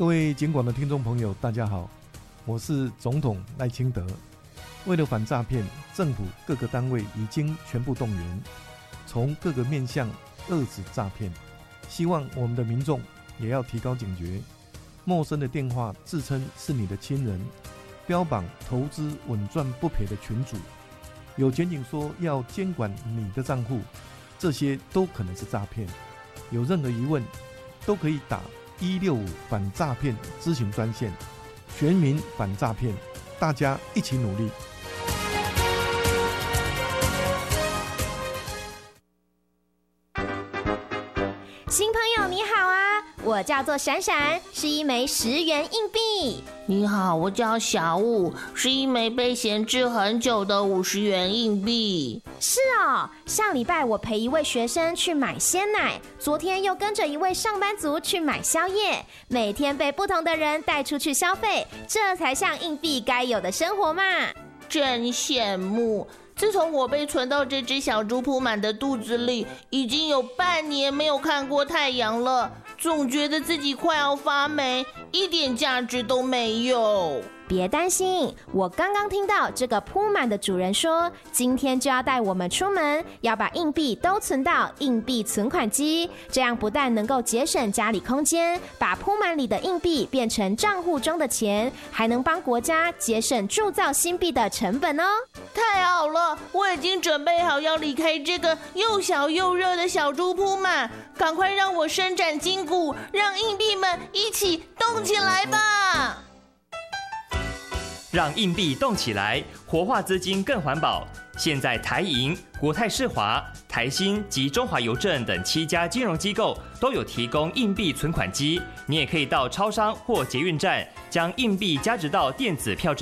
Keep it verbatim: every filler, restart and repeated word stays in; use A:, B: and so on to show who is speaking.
A: 各位警广的听众朋友，大家好，我是总统赖清德。为了反诈骗，政府各个单位已经全部动员，从各个面向遏止诈骗。希望我们的民众也要提高警觉，陌生的电话自称是你的亲人，标榜投资稳赚不赔的群组，有检警说要监管你的账户，这些都可能是诈骗。有任何疑问都可以打一六五反诈骗咨询专线，全民反诈骗，大家一起努力。
B: 新朋友你好啊，我叫做闪闪，是一枚十元硬币。
C: 你好，我叫小五，是一枚被闲置很久的五十元硬币。
B: 是哦，上礼拜我陪一位学生去买鲜奶，昨天又跟着一位上班族去买宵夜，每天被不同的人带出去消费，这才像硬币该有的生活嘛。
C: 真羡慕。自从我被存到这只小猪铺满的肚子里，已经有半年没有看过太阳了，总觉得自己快要发霉，一点价值都没有。
B: 别担心，我刚刚听到这个铺满的主人说，今天就要带我们出门，要把硬币都存到硬币存款机，这样不但能够节省家里空间，把铺满里的硬币变成账户中的钱，还能帮国家节省铸造新币的成本哦。
C: 太好了，我已经准备好要离开这个又小又热的小猪铺满，赶快让我伸展筋骨，让硬币们一起动起来吧！
D: 让硬币动起来，活化资金更环保。现在台银、国泰世华、台新及中华邮政等七家金融机构都有提供硬币存款机，你也可以到超商或捷运站将硬币加值到电子票证。